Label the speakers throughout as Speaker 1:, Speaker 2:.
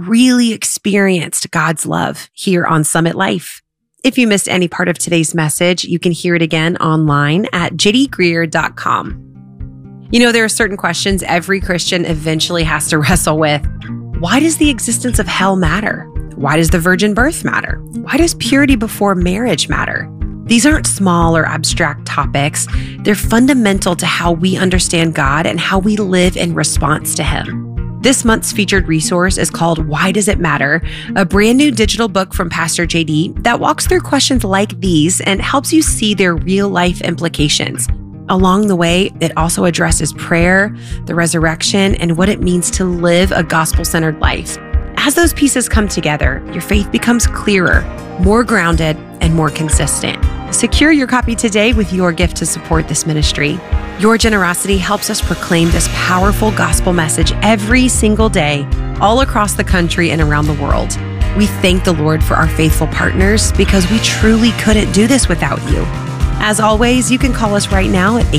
Speaker 1: really experienced God's love here on Summit Life. If you missed any part of today's message, you can hear it again online at jdgreer.com. You know, there are certain questions every Christian eventually has to wrestle with. Why does the existence of hell matter? Why does the virgin birth matter? Why does purity before marriage matter? These aren't small or abstract topics. They're fundamental to how we understand God and how we live in response to Him. This month's featured resource is called Why Does It Matter? A brand new digital book from Pastor JD that walks through questions like these and helps you see their real life implications. Along the way, it also addresses prayer, the resurrection, and what it means to live a gospel-centered life. As those pieces come together, your faith becomes clearer, more grounded, and more consistent. Secure your copy today with your gift to support this ministry. Your generosity helps us proclaim this powerful gospel message every single day, all across the country and around the world. We thank the Lord for our faithful partners because we truly couldn't do this without you. As always, you can call us right now at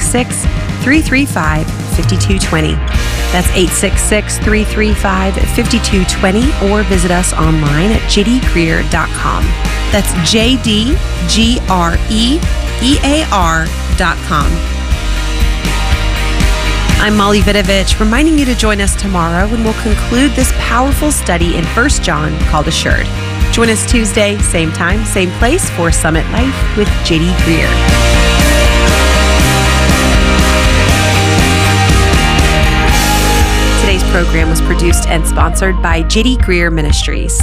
Speaker 1: 866-335-5220. That's 866-335-5220, or visit us online at jdgreer.com. That's jdgreer.com. I'm Molly Vidovich, reminding you to join us tomorrow when we'll conclude this powerful study in 1 John called Assured. Join us Tuesday, same time, same place for Summit Life with JD Greer. Today's program was produced and sponsored by JD Greer Ministries.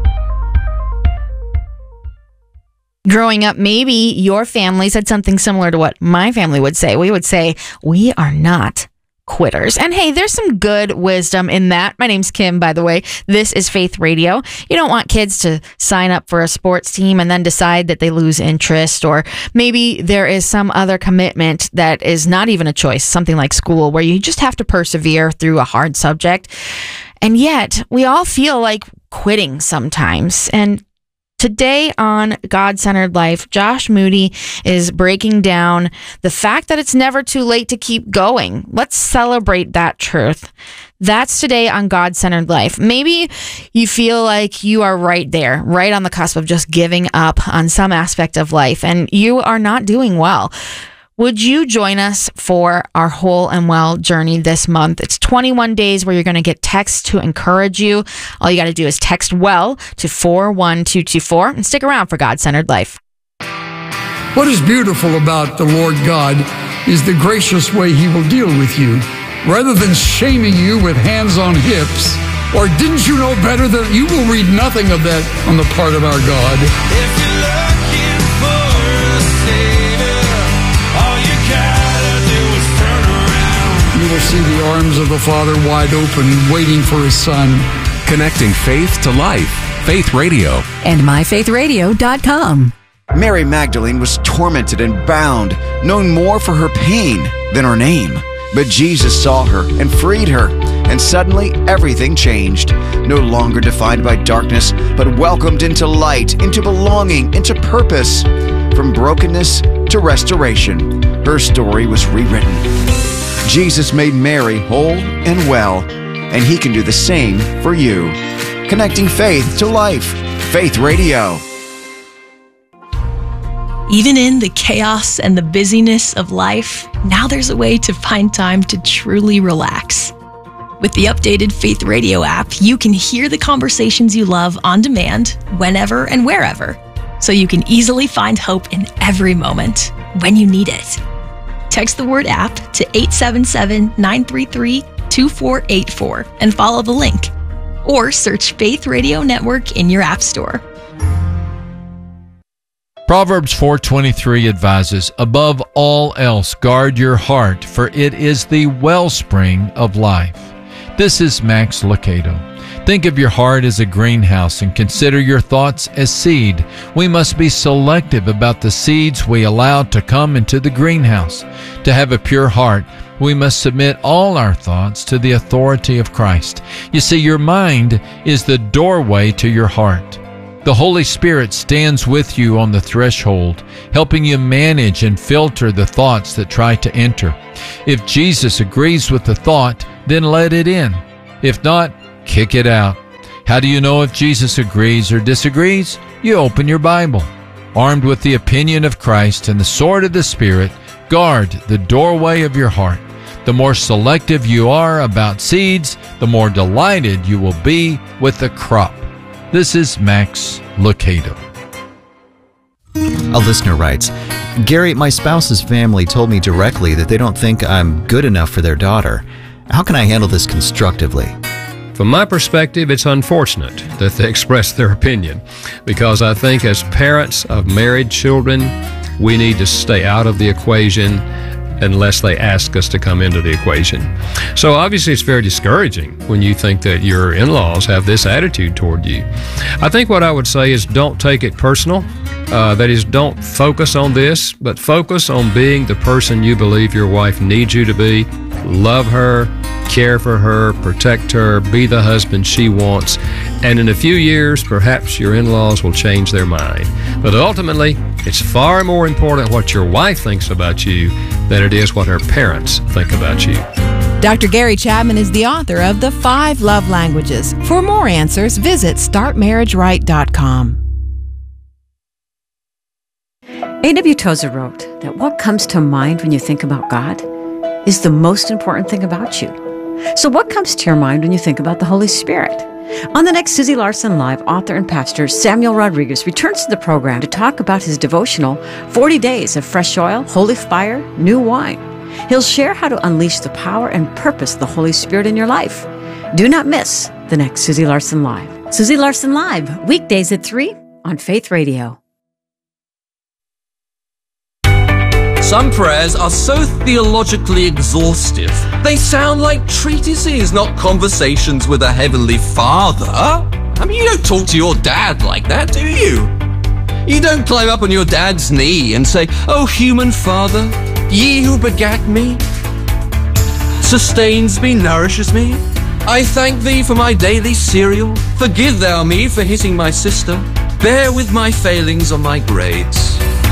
Speaker 2: Growing up, maybe your family said something similar to what my family would say. We would say, we are not quitters. And hey, there's some good wisdom in that. My name's Kim, by the way. This is Faith Radio. You don't want kids to sign up for a sports team and then decide that they lose interest, or maybe there is some other commitment that is not even a choice, something like school, where you just have to persevere through a hard subject. And yet, we all feel like quitting sometimes. And today on God-Centered Life, Josh Moody is breaking down the fact that it's never too late to keep going. Let's celebrate that truth. That's today on God-Centered Life. Maybe you feel like you are right there, right on the cusp of just giving up on some aspect of life, and you are not doing well. Would you join us for our Whole and Well journey this month? It's 21 days where you're going to get texts to encourage you. All you got to do is text WELL to 41224 and stick around for God-Centered Life.
Speaker 3: What is beautiful about the Lord God is the gracious way He will deal with you. Rather than shaming you with hands on hips, or didn't you know better, that you will read nothing of that on the part of our God.
Speaker 4: If you're looking for a Savior, all you gotta do is turn around.
Speaker 3: You will see the arms of the Father wide open, waiting for His Son.
Speaker 5: Connecting faith to life. Faith Radio.
Speaker 6: And myfaithradio.com.
Speaker 7: Mary Magdalene was tormented and bound, known more for her pain than her name. But Jesus saw her and freed her, and suddenly everything changed. No longer defined by darkness, but welcomed into light, into belonging, into purpose. From brokenness to restoration, her story was rewritten. Jesus made Mary whole and well, and He can do the same for you. Connecting faith to life. Faith Radio.
Speaker 8: Even in the chaos and the busyness of life, now there's a way to find time to truly relax. With the updated Faith Radio app, you can hear the conversations you love on demand, whenever and wherever, so you can easily find hope in every moment when you need it. Text the word app to 877-933-2484 and follow the link. Or search Faith Radio Network in your app store.
Speaker 9: Proverbs 4:23 advises, above all else, guard your heart, for it is the wellspring of life. This is Max Lucado. Think of your heart as a greenhouse and consider your thoughts as seed. We must be selective about the seeds we allow to come into the greenhouse. To have a pure heart, we must submit all our thoughts to the authority of Christ. You see, your mind is the doorway to your heart. The Holy Spirit stands with you on the threshold, helping you manage and filter the thoughts that try to enter. If Jesus agrees with the thought, then let it in. If not, kick it out. How do you know if Jesus agrees or disagrees? You open your Bible. Armed with the opinion of Christ and the sword of the Spirit, guard the doorway of your heart. The more selective you are about seeds, the more delighted you will be with the crop. This is Max Lucado.
Speaker 10: A listener writes, Gary, my spouse's family told me directly that they don't think I'm good enough for their daughter. How can I handle this constructively?
Speaker 11: From my perspective, it's unfortunate that they express their opinion, because I think as parents of married children, we need to stay out of the equation unless they ask us to come into the equation. So obviously it's very discouraging when you think that your in-laws have this attitude toward you. I think what I would say is don't take it personal. That is, don't focus on this, but focus on being the person you believe your wife needs you to be. Love her, care for her, protect her, be the husband she wants. And in a few years, perhaps your in-laws will change their mind. But ultimately, it's far more important what your wife thinks about you than it is what her parents think about you.
Speaker 6: Dr. Gary Chapman is the author of The 5 Love Languages. For more answers, visit startmarriageright.com.
Speaker 12: A.W. Tozer wrote that what comes to mind when you think about God is the most important thing about you. So what comes to your mind when you think about the Holy Spirit? On the next Susie Larson Live, author and pastor Samuel Rodriguez returns to the program to talk about his devotional 40 Days of Fresh Oil, Holy Fire, New Wine. He'll share how to unleash the power and purpose of the Holy Spirit in your life. Do not miss the next Susie Larson Live. Susie Larson Live, weekdays at 3 on Faith Radio.
Speaker 13: Some prayers are so theologically exhaustive, they sound like treatises, not conversations with a heavenly Father. I mean, you don't talk to your dad like that, do you? You don't climb up on your dad's knee and say, "O human Father, ye who begat me, sustains me, nourishes me. I thank thee for my daily cereal. Forgive thou me for hitting my sister. Bear with my failings on my grades."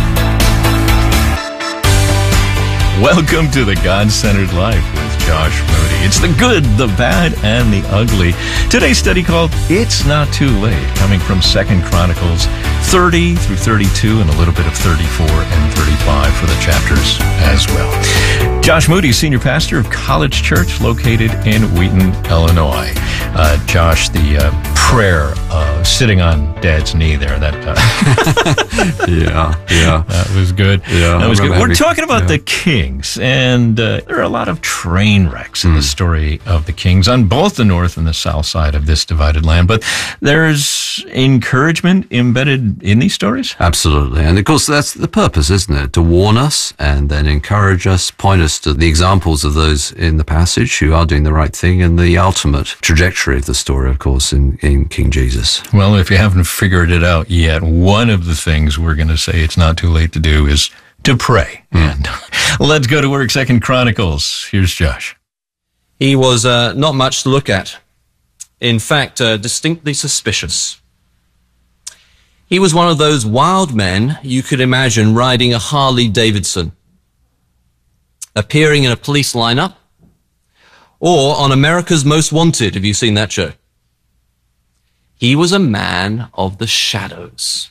Speaker 14: Welcome to the God-Centered Life with Josh Moody. It's the good, the bad, and the ugly. Today's study called It's Not Too Late, coming from 2 Chronicles 30 through 32 and a little bit of 34 and 35 for the chapters as well. Josh Moody, senior pastor of College Church located in Wheaton, Illinois. Josh, the prayer sitting on Dad's knee there, that that was good.
Speaker 15: Yeah,
Speaker 14: that was good. We're talking about the Kings, and there are a lot of train wrecks in the story of the Kings on both the north and the south side of this divided land. But there's encouragement embedded in these stories?
Speaker 15: Absolutely. And of course, that's the purpose, isn't it? To warn us and then encourage us, point us to the examples of those in the passage who are doing the right thing and the ultimate trajectory of the story, of course, in King Jesus.
Speaker 14: Well, if you haven't figured it out yet, one of the things we're going to say it's not too late to do is to pray. And let's go to work. 2 Chronicles. Here's Josh.
Speaker 13: He was not much to look at. In fact, distinctly suspicious. He was one of those wild men you could imagine riding a Harley Davidson, appearing in a police lineup, or on America's Most Wanted. Have you seen that show? He was a man of the shadows.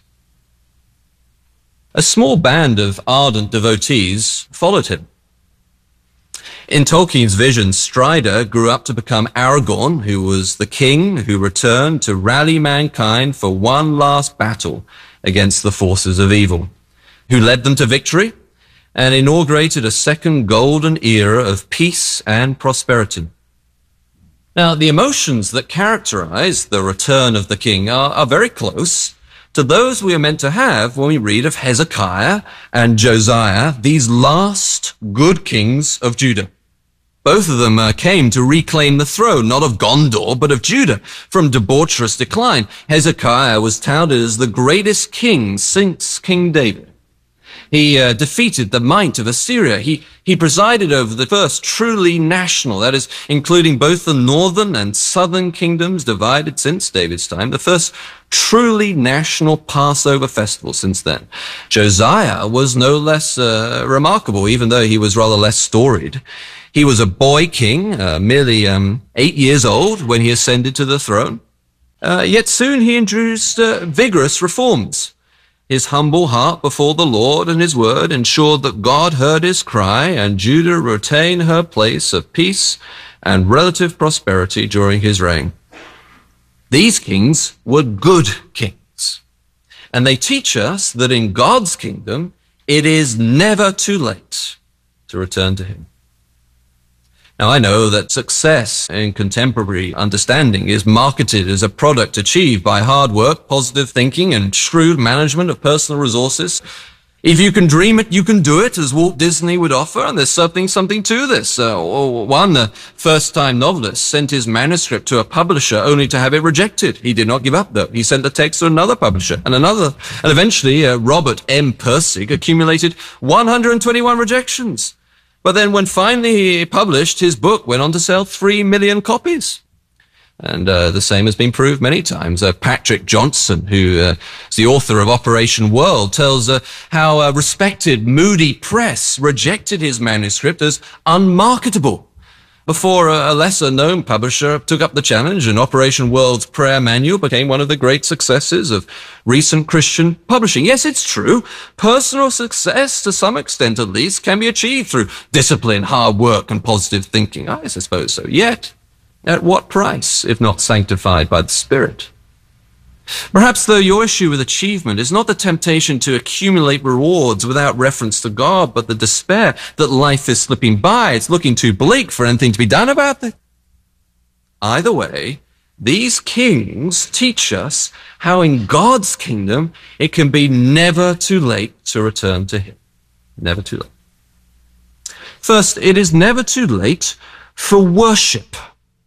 Speaker 13: A small band of ardent devotees followed him. In Tolkien's vision, Strider grew up to become Aragorn, who was the king who returned to rally mankind for one last battle against the forces of evil, who led them to victory and inaugurated a second golden era of peace and prosperity. Now, the emotions that characterize the return of the king are very close to those we are meant to have when we read of Hezekiah and Josiah, these last good kings of Judah. Both of them came to reclaim the throne, not of Gondor, but of Judah, from debaucherous decline. Hezekiah was touted as the greatest king since King David. He defeated the might of Assyria. He presided over the first truly national, that is, including both the northern and southern kingdoms divided since David's time, the first truly national Passover festival since then. Josiah was no less remarkable, even though he was rather less storied. He was a boy king, merely 8 years old when he ascended to the throne. Yet soon he introduced vigorous reforms. His humble heart before the Lord and his word ensured that God heard his cry and Judah retained her place of peace and relative prosperity during his reign. These kings were good kings, and they teach us that in God's kingdom, it is never too late to return to him. Now, I know that success in contemporary understanding is marketed as a product achieved by hard work, positive thinking, and shrewd management of personal resources. If you can dream it, you can do it, as Walt Disney would offer, and there's something to this. One first-time novelist sent his manuscript to a publisher only to have it rejected. He did not give up, though. He sent the text to another publisher and another, and eventually Robert M. Pirsig accumulated 121 rejections. But then when finally he published, his book went on to sell 3 million copies. And the same has been proved many times. Patrick Johnson, who is the author of Operation World, tells how respected Moody Press rejected his manuscript as unmarketable before a lesser-known publisher took up the challenge, and Operation World's prayer manual became one of the great successes of recent Christian publishing. Yes, it's true. Personal success, to some extent at least, can be achieved through discipline, hard work, and positive thinking. I suppose so. Yet, at what price, if not sanctified by the Spirit? Perhaps, though, your issue with achievement is not the temptation to accumulate rewards without reference to God, but the despair that life is slipping by. It's looking too bleak for anything to be done about it. Either way, these kings teach us how in God's kingdom it can be never too late to return to him. Never too late. First, it is never too late for worship.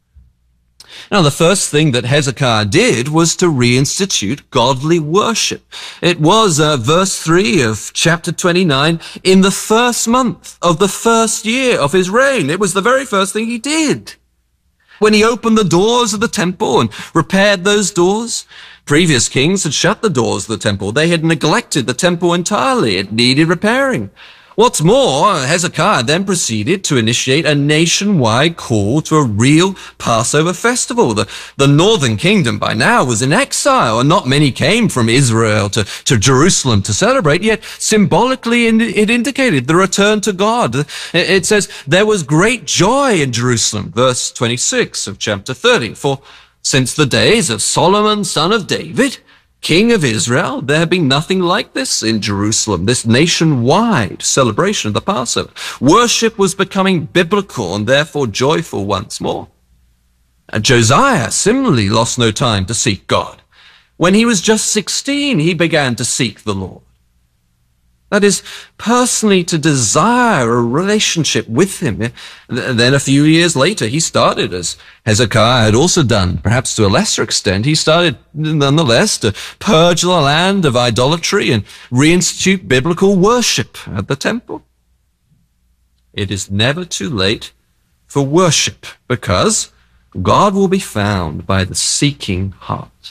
Speaker 13: Now, the first thing that Hezekiah did was to reinstitute godly worship. It was verse 3 of chapter 29, in the first month of the first year of his reign. It was the very first thing he did. When he opened the doors of the temple and repaired those doors, previous kings had shut the doors of the temple. They had neglected the temple entirely. It needed repairing. What's more, Hezekiah then proceeded to initiate a nationwide call to a real Passover festival. The northern kingdom by now was in exile, and not many came from Israel to Jerusalem to celebrate, yet symbolically it indicated the return to God. It says, there was great joy in Jerusalem, verse 26 of chapter 30. For since the days of Solomon, son of David, King of Israel, there had been nothing like this in Jerusalem, this nationwide celebration of the Passover. Worship was becoming biblical and therefore joyful once more. And Josiah similarly lost no time to seek God. When he was just 16, he began to seek the Lord. That is, personally to desire a relationship with him. Then a few years later, he started, as Hezekiah had also done, perhaps to a lesser extent, he started nonetheless to purge the land of idolatry and reinstitute biblical worship at the temple. It is never too late for worship, because God will be found by the seeking heart.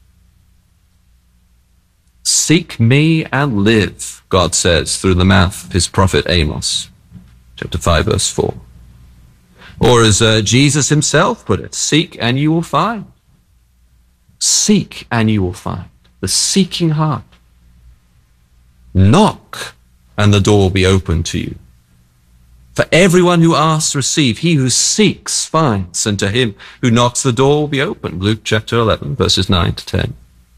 Speaker 13: Seek me and live, God says through the mouth of his prophet Amos, chapter 5, verse 4. Or as Jesus himself put it, seek and you will find. Seek and you will find. The seeking heart. Knock and the door will be opened to you. For everyone who asks, receive. He who seeks, finds. And to him who knocks, the door will be opened. Luke chapter 11, verses 9 to 10.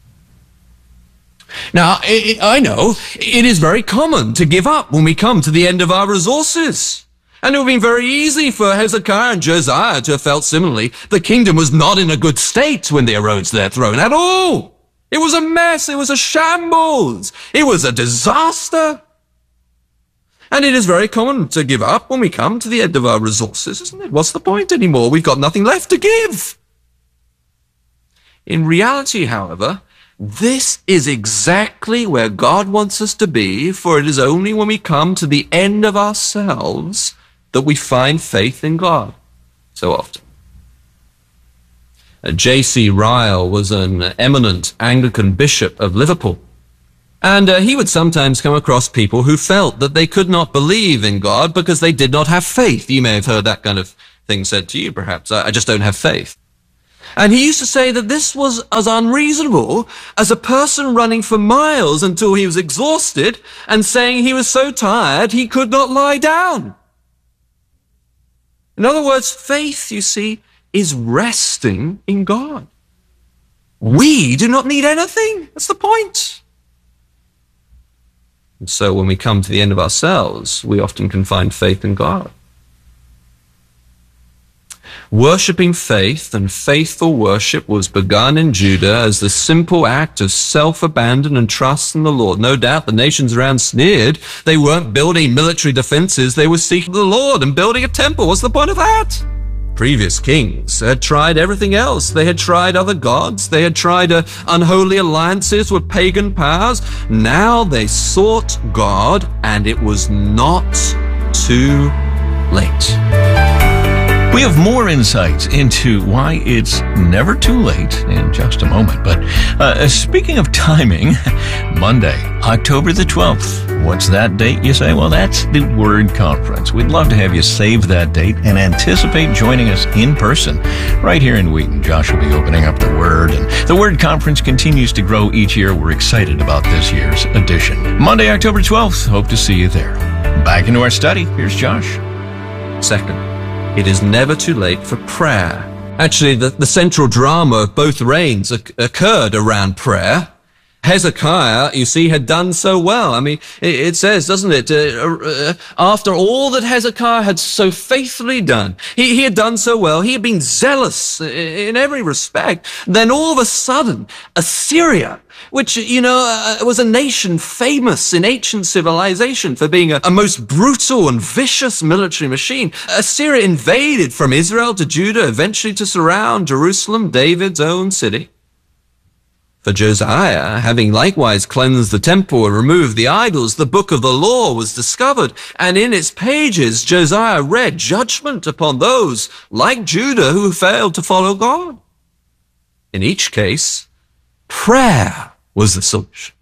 Speaker 13: Now, I know it is very common to give up when we come to the end of our resources. And it would have been very easy for Hezekiah and Josiah to have felt similarly. The kingdom was not in a good state when they arose to their throne at all. It was a mess. It was a shambles. It was a disaster. And it is very common to give up when we come to the end of our resources, isn't it? What's the point anymore? We've got nothing left to give. In reality, however, this is exactly where God wants us to be, for it is only when we come to the end of ourselves that we find faith in God so often. J.C. Ryle was an eminent Anglican bishop of Liverpool, and he would sometimes come across people who felt that they could not believe in God because they did not have faith. You may have heard that kind of thing said to you, perhaps. I just don't have faith. And he used to say that this was as unreasonable as a person running for miles until he was exhausted and saying he was so tired he could not lie down. In other words, faith, you see, is resting in God. We do not need anything. That's the point. And so when we come to the end of ourselves, we often can find faith in God. Worshipping faith and faithful worship was begun in Judah as the simple act of self-abandon and trust in the Lord. No doubt the nations around sneered. They weren't building military defenses. They were seeking the Lord and building a temple. What's the point of that? Previous kings had tried everything else. They had tried other gods. They had tried unholy alliances with pagan powers. Now they sought God, and it was not too late.
Speaker 14: We have more insights into why it's never too late in just a moment. But speaking of timing, Monday, October the 12th. What's that date, you say? Well, that's the Word Conference. We'd love to have you save that date and anticipate joining us in person right here in Wheaton. Josh will be opening up the Word, and the Word Conference continues to grow each year. We're excited about this year's edition. Monday, October 12th. Hope to see you there. Back into our study. Here's Josh.
Speaker 13: Second, it is never too late for prayer. Actually, the central drama of both reigns occurred around prayer. Hezekiah, you see, had done so well. I mean, it says, doesn't it, after all that Hezekiah had so faithfully done, he had done so well, he had been zealous in every respect. Then all of a sudden, Assyria, which, was a nation famous in ancient civilization for being a most brutal and vicious military machine. Assyria invaded from Israel to Judah, eventually to surround Jerusalem, David's own city. For Josiah, having likewise cleansed the temple and removed the idols, the book of the law was discovered, and in its pages Josiah read judgment upon those, like Judah, who failed to follow God. In each case, prayer was the solution.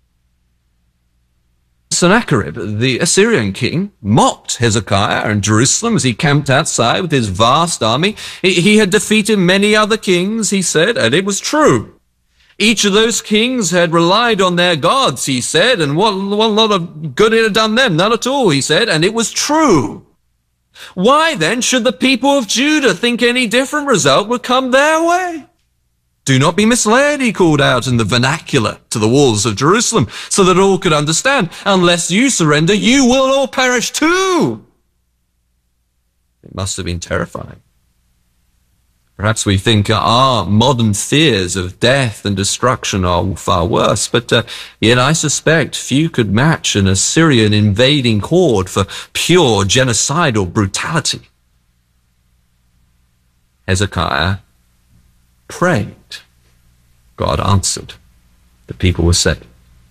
Speaker 13: Sennacherib, the Assyrian king, mocked Hezekiah in Jerusalem as he camped outside with his vast army. He had defeated many other kings, he said, and it was true. Each of those kings had relied on their gods, he said, and what lot of good it had done them? None at all, he said, and it was true. Why then should the people of Judah think any different result would come their way? Do not be misled, he called out in the vernacular to the walls of Jerusalem, so that all could understand. Unless you surrender, you will all perish too. It must have been terrifying. Perhaps we think our modern fears of death and destruction are far worse, but yet I suspect few could match an Assyrian invading horde for pure genocidal brutality. Hezekiah prayed. God answered. The people were saved.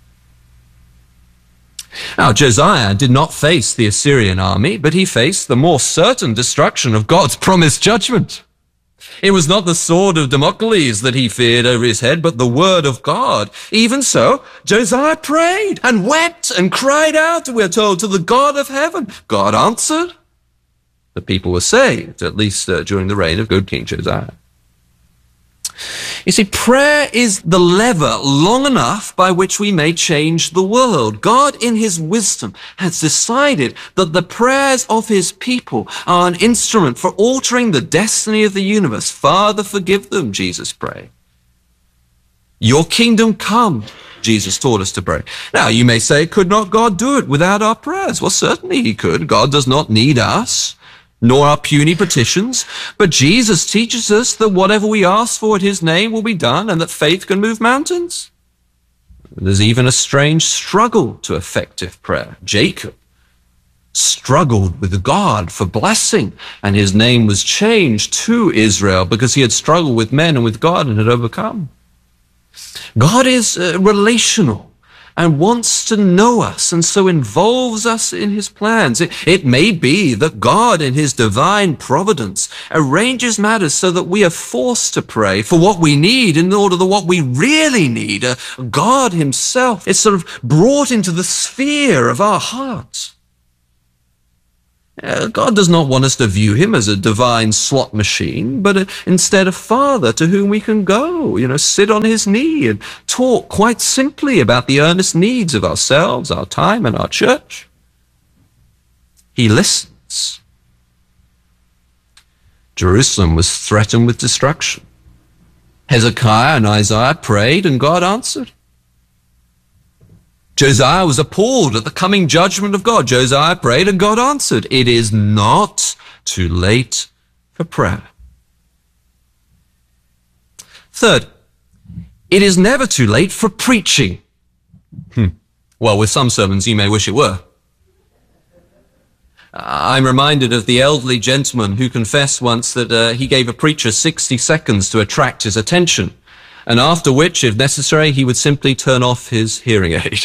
Speaker 13: Now, Josiah did not face the Assyrian army, but he faced the more certain destruction of God's promised judgment. It was not the sword of Damocles that he feared over his head, but the word of God. Even so, Josiah prayed and wept and cried out, we're told, to the God of heaven. God answered. The people were saved, at least during the reign of good King Josiah. You see, prayer is the lever long enough by which we may change the world. God, in his wisdom, has decided that the prayers of his people are an instrument for altering the destiny of the universe. Father, forgive them, Jesus prayed. Your kingdom come, Jesus taught us to pray. Now, you may say, could not God do it without our prayers? Well, certainly he could. God does not need us, nor our puny petitions. But Jesus teaches us that whatever we ask for in his name will be done, and that faith can move mountains. There's even a strange struggle to effective prayer. Jacob struggled with God for blessing, and his name was changed to Israel because he had struggled with men and with God and had overcome. God is relational and wants to know us, and so involves us in his plans. It may be that God, in his divine providence, arranges matters so that we are forced to pray for what we need in order that what we really need, God himself, is sort of brought into the sphere of our hearts. God does not want us to view him as a divine slot machine, but instead a father to whom we can go, sit on his knee and talk quite simply about the earnest needs of ourselves, our time, and our church. He listens. Jerusalem was threatened with destruction. Hezekiah and Isaiah prayed, and God answered. Josiah was appalled at the coming judgment of God. Josiah prayed, and God answered. It is not too late for prayer. Third, it is never too late for preaching. Well, with some sermons, you may wish it were. I'm reminded of the elderly gentleman who confessed once that he gave a preacher 60 seconds to attract his attention, and after which, if necessary, he would simply turn off his hearing aid.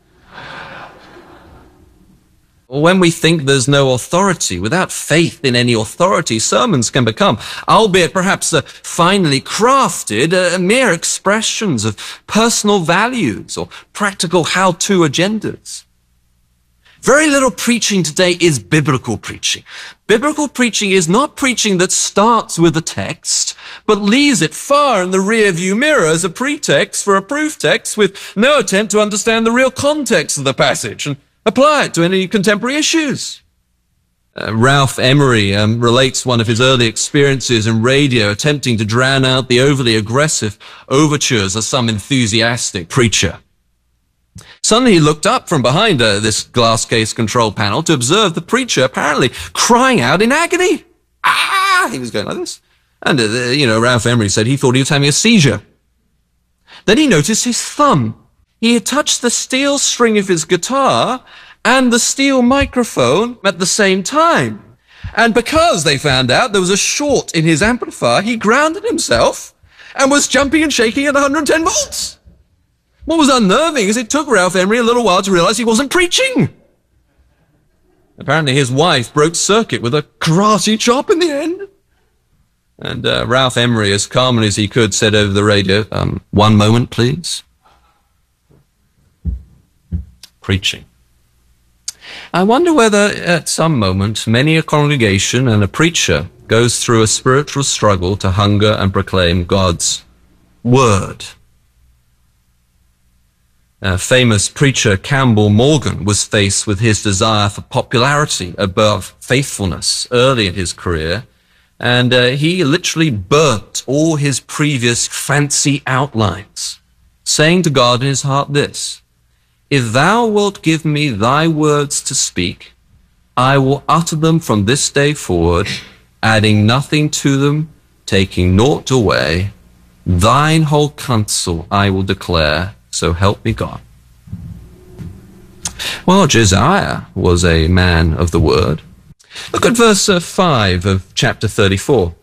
Speaker 13: When we think there's no authority, without faith in any authority, sermons can become, albeit perhaps finely crafted, mere expressions of personal values or practical how-to agendas. Very little preaching today is biblical preaching. Biblical preaching is not preaching that starts with a text, but leaves it far in the rear-view mirror as a pretext for a proof text with no attempt to understand the real context of the passage and apply it to any contemporary issues. Ralph Emery relates one of his early experiences in radio attempting to drown out the overly aggressive overtures of some enthusiastic preacher. Suddenly he looked up from behind this glass case control panel to observe the preacher apparently crying out in agony. Ah! He was going like this. And, Ralph Emery said he thought he was having a seizure. Then he noticed his thumb. He had touched the steel string of his guitar and the steel microphone at the same time. And because they found out there was a short in his amplifier, he grounded himself and was jumping and shaking at 110 volts. What was unnerving is it took Ralph Emery a little while to realize he wasn't preaching. Apparently his wife broke circuit with a karate chop in the end. And Ralph Emery, as calmly as he could, said over the radio, "One moment, please." Preaching. I wonder whether at some moment many a congregation and a preacher goes through a spiritual struggle to hunger and proclaim God's word. Famous preacher Campbell Morgan was faced with his desire for popularity above faithfulness early in his career, and he literally burnt all his previous fancy outlines, saying to God in his heart this: "If thou wilt give me thy words to speak, I will utter them from this day forward, adding nothing to them, taking naught away. Thine whole counsel I will declare, so help me God." Well, Josiah was a man of the word. Look at verse 5 of chapter 34.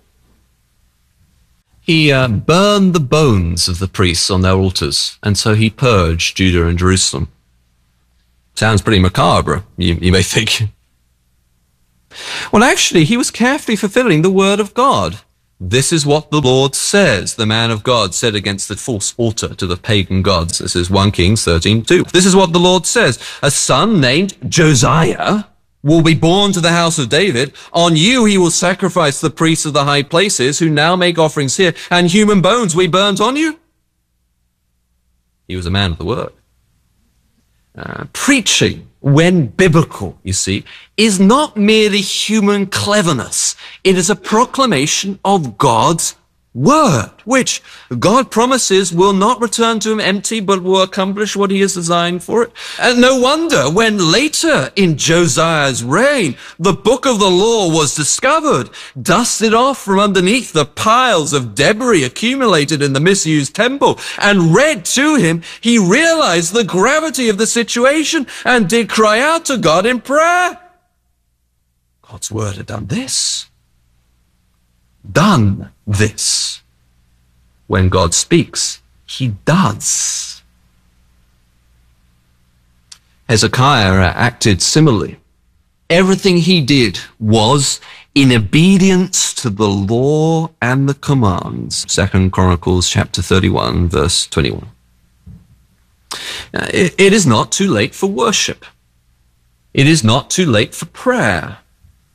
Speaker 13: He burned the bones of the priests on their altars, and so he purged Judah and Jerusalem. Sounds pretty macabre, you may think. Well, actually, he was carefully fulfilling the word of God. "This is what the Lord says," the man of God said against the false altar to the pagan gods. This is 1 Kings 13:2. "This is what the Lord says. A son named Josiah will be born to the house of David. On you he will sacrifice the priests of the high places who now make offerings here, and human bones we burnt on you." He was a man of the word. Preaching, when biblical, you see, is not merely human cleverness. It is a proclamation of God's word, which God promises will not return to him empty, but will accomplish what he has designed for it. And no wonder when later in Josiah's reign, the book of the law was discovered, dusted off from underneath the piles of debris accumulated in the misused temple, and read to him, he realized the gravity of the situation and did cry out to God in prayer. God's word had done this. Done this. When God speaks, he does. Hezekiah acted similarly. Everything he did was in obedience to the law and the commands. 2 Chronicles chapter 31, verse 21. It is not too late for worship. It is not too late for prayer.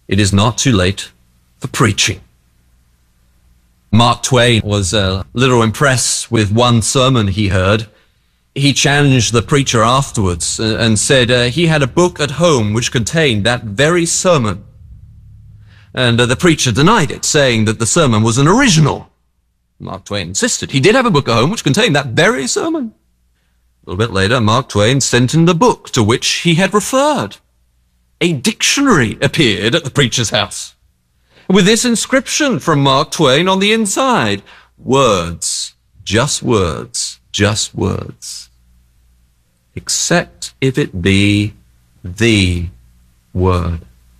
Speaker 13: It is not too late for preaching. Mark Twain was a little impressed with one sermon he heard. He challenged the preacher afterwards and said he had a book at home which contained that very sermon. And the preacher denied it, saying that the sermon was an original. Mark Twain insisted he did have a book at home which contained that very sermon. A little bit later, Mark Twain sent him the book to which he had referred. A dictionary appeared at the preacher's house with this inscription from Mark Twain on the inside: words, just words, just words. Except if it be the word.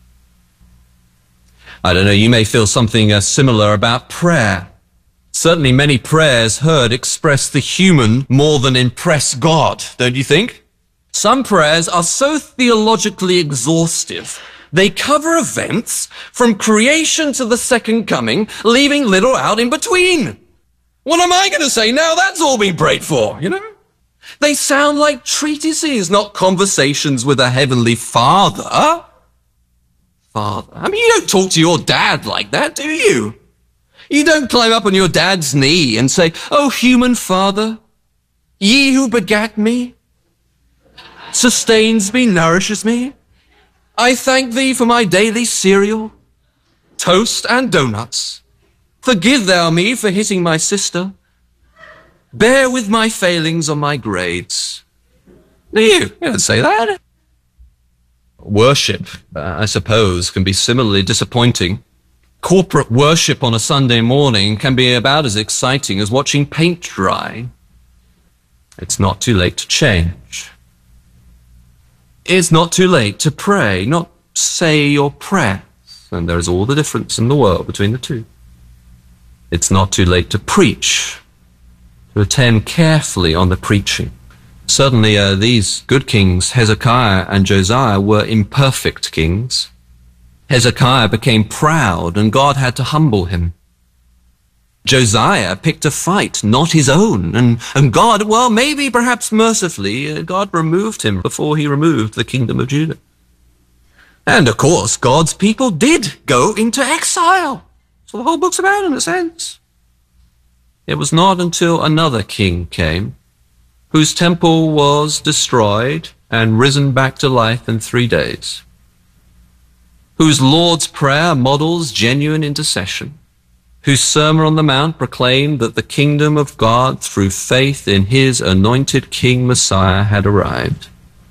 Speaker 13: I don't know, you may feel something similar about prayer. Certainly many prayers heard express the human more than impress God, don't you think? Some prayers are so theologically exhaustive, they cover events from creation to the second coming, leaving little out in between. What am I going to say now that's all been prayed for, you know? They sound like treatises, not conversations with a heavenly Father. Father. I mean, you don't talk to your dad like that, do you? You don't climb up on your dad's knee and say, "Oh, human Father, ye who begat me, sustains me, nourishes me. I thank thee for my daily cereal, toast and donuts. Forgive thou me for hitting my sister. Bear with my failings on my grades." Do you? You don't say that. Worship, I suppose, can be similarly disappointing. Corporate worship on a Sunday morning can be about as exciting as watching paint dry. It's not too late to change. It's not too late to pray, not say your prayers. And there is all the difference in the world between the two. It's not too late to preach, to attend carefully on the preaching. Certainly these good kings, Hezekiah and Josiah, were imperfect kings. Hezekiah became proud and God had to humble him. Josiah picked a fight, not his own, and God, well, maybe perhaps mercifully, God removed him before he removed the kingdom of Judah. And of course, God's people did go into exile. So the whole book's about, in a sense. It was not until another king came, whose temple was destroyed and risen back to life in 3 days, whose Lord's Prayer models genuine intercession, whose Sermon on the Mount proclaimed that the kingdom of God through faith in his anointed King Messiah had arrived.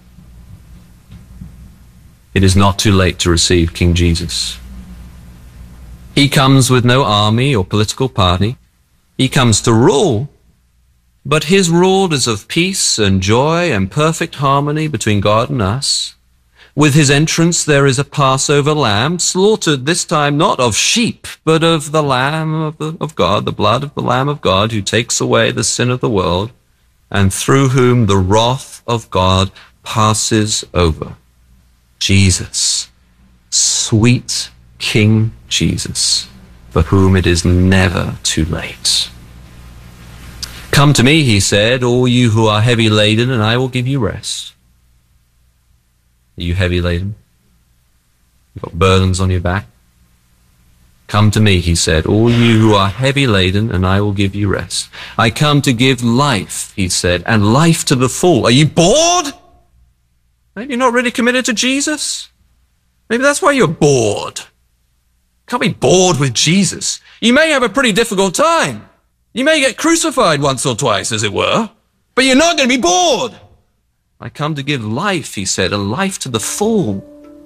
Speaker 13: It is not too late to receive King Jesus. He comes with no army or political party. He comes to rule, but his rule is of peace and joy and perfect harmony between God and us. With his entrance there is a Passover lamb, slaughtered this time not of sheep, but of the Lamb of God, the blood of the Lamb of God, who takes away the sin of the world, and through whom the wrath of God passes over. Jesus, sweet King Jesus, for whom it is never too late. "Come to me," he said, "all you who are heavy laden, and I will give you rest." Are you heavy laden? You've got burdens on your back? "Come to me," he said, "all you who are heavy laden, and I will give you rest." I come to give life, he said, and life to the full. Are you bored? Maybe you're not really committed to Jesus. Maybe that's why you're bored. Can't be bored with Jesus. You may have a pretty difficult time. You may get crucified once or twice, as it were, but you're not going to be bored. I come to give life, he said, a life to the full.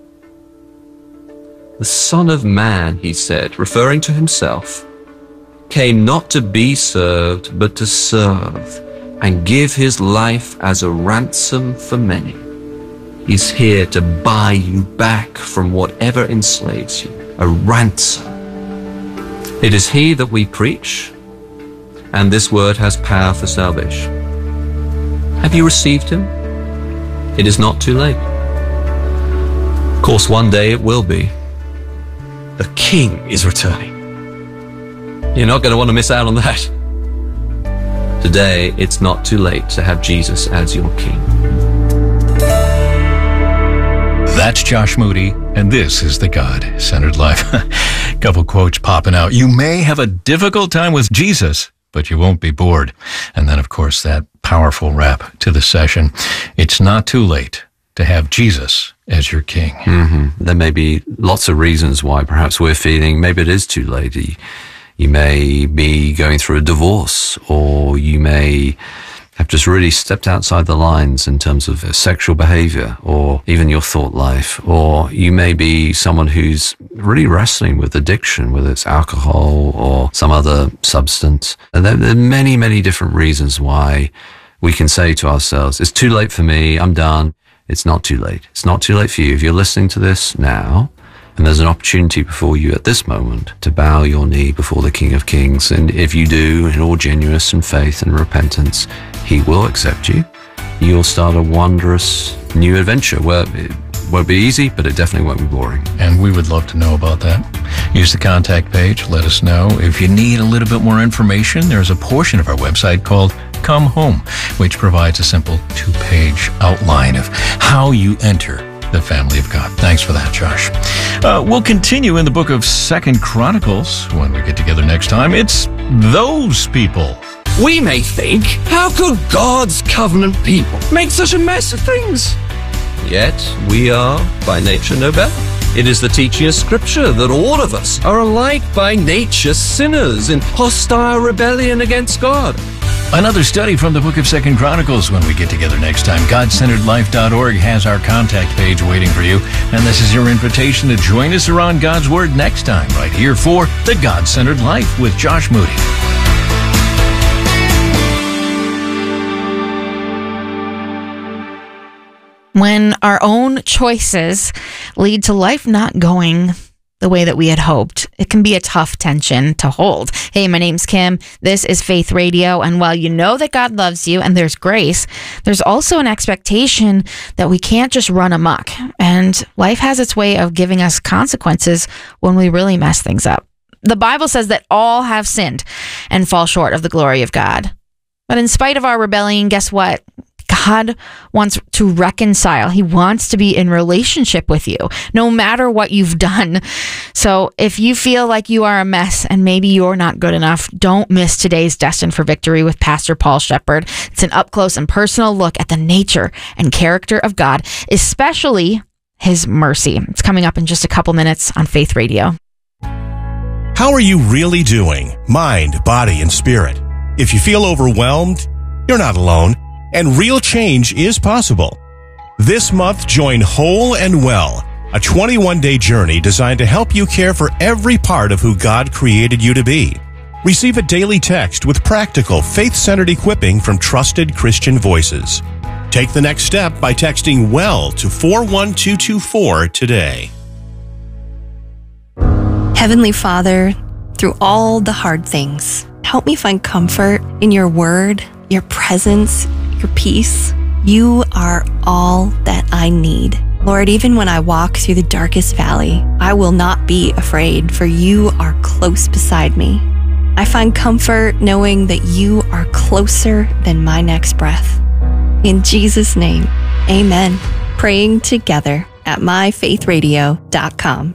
Speaker 13: The Son of Man, he said, referring to himself, came not to be served, but to serve and give his life as a ransom for many. He's here to buy you back from whatever enslaves you, a ransom. It is he that we preach, and this word has power for salvation. Have you received him? It is not too late. Of course, one day it will be. The King is returning. You're not going to want to miss out on that. Today, it's not too late to have Jesus as your King.
Speaker 14: That's Josh Moody and this is the God-Centered Life. Couple quotes popping out. You may have a difficult time with Jesus, but you won't be bored. And then, of course, that powerful wrap to the session. It's not too late to have Jesus as your king.
Speaker 15: Mm-hmm. There may be lots of reasons why perhaps we're feeling maybe it is too late. You may be going through a divorce, or you may have just really stepped outside the lines in terms of sexual behavior, or even your thought life. Or you may be someone who's really wrestling with addiction, whether it's alcohol or some other substance. And there are many, many different reasons why we can say to ourselves, it's too late for me, I'm done. It's not too late. It's not too late for you. If you're listening to this now, and there's an opportunity before you at this moment to bow your knee before the King of Kings. And if you do, in all genuineness and faith and repentance, he will accept you. You'll start a wondrous new adventure where it won't be easy, but it definitely won't be boring.
Speaker 14: And we would love to know about that. Use the contact page. Let us know. If you need a little bit more information, there's a portion of our website called Come Home, which provides a simple 2-page outline of how you enter the family of God. Thanks for that, Josh. We'll continue in the book of 2 Chronicles when we get together next time. It's those people.
Speaker 16: We may think, how could God's covenant people make such a mess of things?
Speaker 13: Yet we are, by nature, no better. It is the teaching of Scripture that all of us are alike by nature sinners in hostile rebellion against God.
Speaker 14: Another study from the book of 2 Chronicles when we get together next time. GodCenteredLife.org has our contact page waiting for you. And this is your invitation to join us around God's Word next time, right here for The God-Centered Life with Josh Moody.
Speaker 2: When our own choices lead to life not going the way that we had hoped, it can be a tough tension to hold. Hey, my name's Kim. This is Faith Radio. And while you know that God loves you and there's grace, there's also an expectation that we can't just run amok. And life has its way of giving us consequences when we really mess things up. The Bible says that all have sinned and fall short of the glory of God. But in spite of our rebellion, guess what? God wants to reconcile. He wants to be in relationship with you, no matter what you've done. So if you feel like you are a mess and maybe you're not good enough, don't miss today's Destined for Victory with Pastor Paul Shepard. It's an up-close and personal look at the nature and character of God, especially his mercy. It's coming up in just a couple minutes on Faith Radio.
Speaker 17: How are you really doing? Mind, body, and spirit. If you feel overwhelmed, you're not alone. And real change is possible. This month, join Whole and Well, a 21-day journey designed to help you care for every part of who God created you to be. Receive a daily text with practical, faith-centered equipping from trusted Christian voices. Take the next step by texting WELL to 41224 today.
Speaker 8: Heavenly Father, through all the hard things, help me find comfort in your word, your presence, your peace. You are all that I need. Lord, even when I walk through the darkest valley, I will not be afraid, for you are close beside me. I find comfort knowing that you are closer than my next breath. In Jesus' name, amen. Praying together at myfaithradio.com.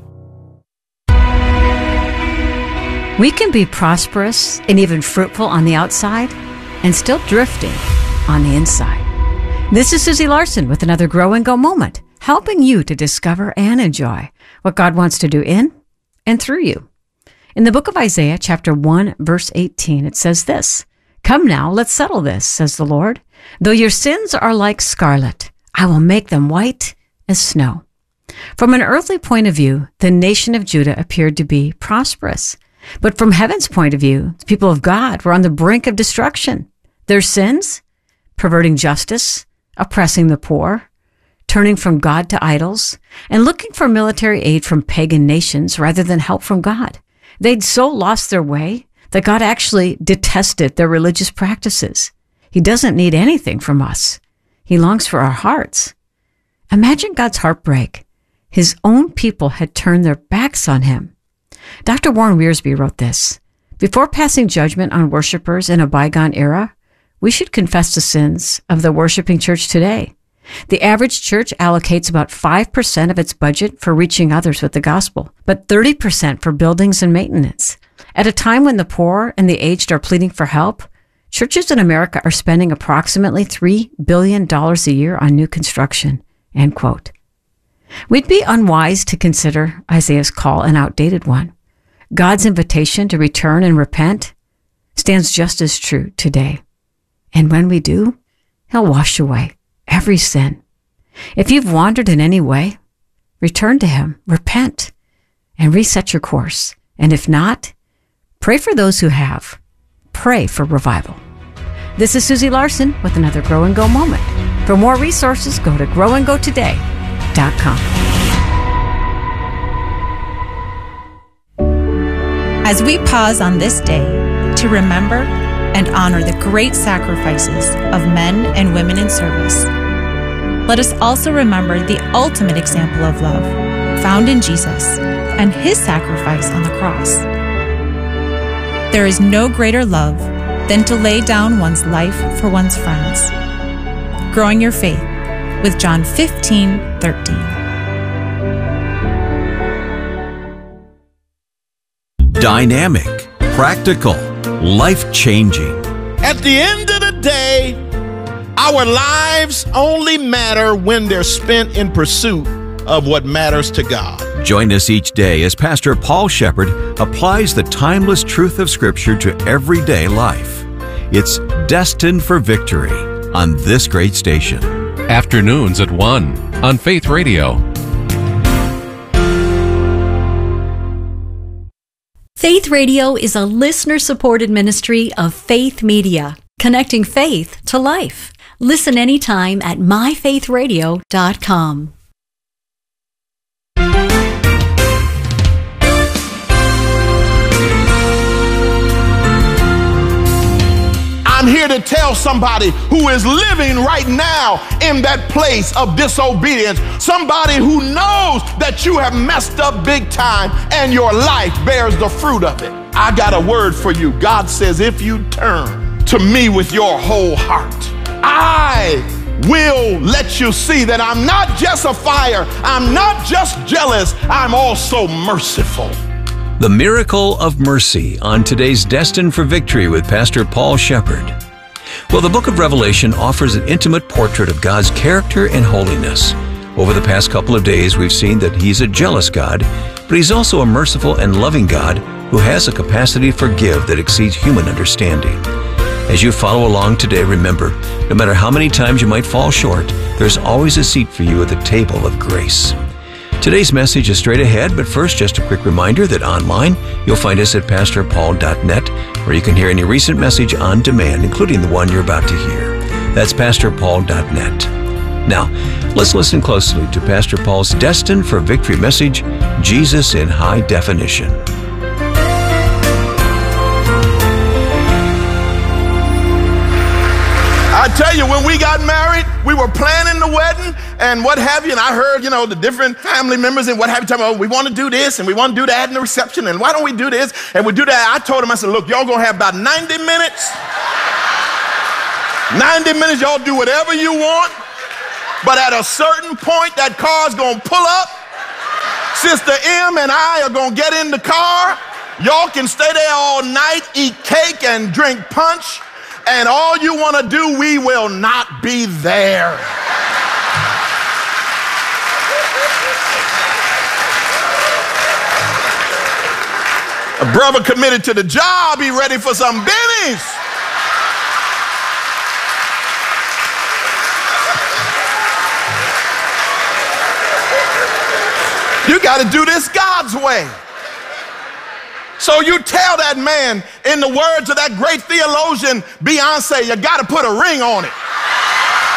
Speaker 12: We can be prosperous and even fruitful on the outside and still drifting on the inside. This is Susie Larson with another Grow and Go moment, helping you to discover and enjoy what God wants to do in and through you. In the book of Isaiah, chapter 1, verse 18, it says this, "Come now, let's settle this, says the Lord. Though your sins are like scarlet, I will make them white as snow." From an earthly point of view, the nation of Judah appeared to be prosperous. But from heaven's point of view, the people of God were on the brink of destruction. Their sins, perverting justice, oppressing the poor, turning from God to idols, and looking for military aid from pagan nations rather than help from God. They'd so lost their way that God actually detested their religious practices. He doesn't need anything from us. He longs for our hearts. Imagine God's heartbreak. His own people had turned their backs on him. Dr. Warren Wiersbe wrote this, "Before passing judgment on worshipers in a bygone era, we should confess the sins of the worshiping church today. The average church allocates about 5% of its budget for reaching others with the gospel, but 30% for buildings and maintenance. At a time when the poor and the aged are pleading for help, churches in America are spending approximately $3 billion a year on new construction. End quote. We'd be unwise to consider Isaiah's call an outdated one. God's invitation to return and repent stands just as true today. And when we do, He'll wash away every sin. If you've wandered in any way, return to Him, repent, and reset your course. And if not, pray for those who have. Pray for revival. This is Susie Larson with another Grow and Go moment. For more resources, go to growandgotoday.com.
Speaker 18: As we pause on this day to remember and honor the great sacrifices of men and women in service, let us also remember the ultimate example of love found in Jesus and His sacrifice on the cross. There is no greater love than to lay down one's life for one's friends. Growing your faith with John 15:13.
Speaker 19: Dynamic, practical, life-changing.
Speaker 20: At the end of the day, our lives only matter when they're spent in pursuit of what matters to God.
Speaker 19: Join us each day as Pastor Paul Shepherd applies the timeless truth of Scripture to everyday life. It's Destined for Victory on this great station.
Speaker 5: Afternoons at 1 on Faith Radio.
Speaker 21: Faith Radio is a listener-supported ministry of Faith Media, connecting faith to life. Listen anytime at myfaithradio.com.
Speaker 20: I'm here to tell somebody who is living right now in that place of disobedience, somebody who knows that you have messed up big time and your life bears the fruit of it. I got a word for you. God says, if you turn to me with your whole heart, I will let you see that I'm not just a fire, I'm not just jealous, I'm also merciful.
Speaker 19: The Miracle of Mercy on today's Destined for Victory with Pastor Paul Shepherd. Well, the book of Revelation offers an intimate portrait of God's character and holiness. Over the past couple of days, we've seen that He's a jealous God, but He's also a merciful and loving God who has a capacity to forgive that exceeds human understanding. As you follow along today, remember, no matter how many times you might fall short, there's always a seat for you at the table of grace. Today's message is straight ahead, but first, just a quick reminder that online, you'll find us at pastorpaul.net, where you can hear any recent message on demand, including the one you're about to hear. That's pastorpaul.net. Now, let's listen closely to Pastor Paul's Destined for Victory message, Jesus in High Definition.
Speaker 20: I tell you, when we got married, we were planning the wedding and what have you, and I heard, the different family members and what have you talking about, we want to do this and we want to do that in the reception, and why don't we do this and we do that. I told them, I said, look, y'all gonna have about 90 minutes. 90 minutes, y'all do whatever you want, but at a certain point, that car's gonna pull up. Sister M and I are gonna get in the car. Y'all can stay there all night, eat cake and drink punch. And all you want to do, we will not be there. A brother committed to the job, he ready for some bennies. You got to do this God's way. So you tell that man, in the words of that great theologian Beyonce, you got to put a ring on it.